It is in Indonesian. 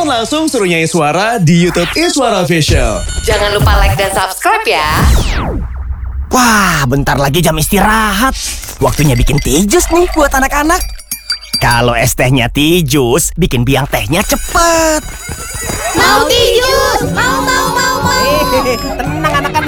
langsung suruh nyanyi suara di YouTube Iswara Official. Jangan lupa like dan subscribe ya. Wah, bentar lagi jam istirahat. Waktunya bikin tea jus nih buat anak-anak. Kalau es tehnya tea jus, bikin biang tehnya cepet. Mau tea jus, mau. Tenang anak-anak.